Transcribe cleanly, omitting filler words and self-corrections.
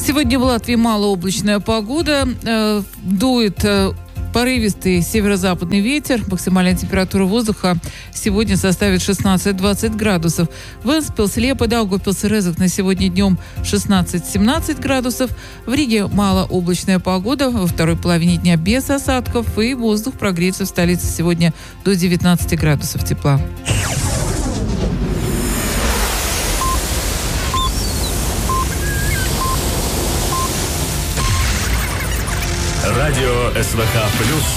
Сегодня в Латвии малооблачная погода. Дует порывистый северо-западный ветер. Максимальная температура воздуха сегодня составит 16-20 градусов. В Вентспилсе, Лиепае, Даугавпилсе, Резекне на сегодня днем 16-17 градусов. В Риге малооблачная погода. Во второй половине дня без осадков. И воздух прогреется в столице сегодня до 19 градусов тепла. Радио СВХ+.